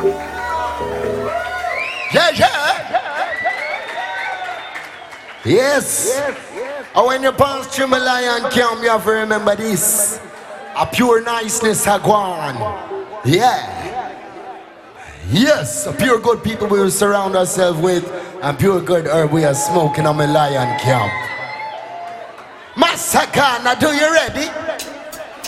Yeah, yeah. Yes. And when you pass through my lion camp, you have to remember this. A pure niceness are gone. Yeah. Yes, a pure good people we will surround ourselves with, and pure good herb we are smoking on my lion camp. Massacre, now do you ready?